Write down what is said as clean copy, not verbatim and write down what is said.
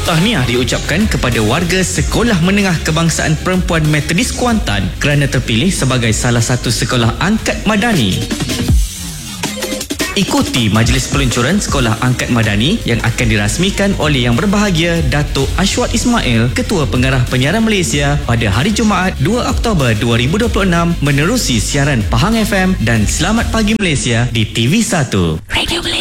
Tahniah diucapkan kepada warga Sekolah Menengah Kebangsaan Perempuan Metodis Kuantan kerana terpilih sebagai salah satu sekolah angkat madani. Ikuti majlis peluncuran Sekolah Angkat Madani yang akan dirasmikan oleh Yang Berbahagia Datuk Ashwat Ismail, Ketua Pengarah Penyiaran Malaysia pada hari Jumaat 2 Oktober 2026 menerusi siaran Pahang FM dan Selamat Pagi Malaysia di TV1. Radio Malaysia.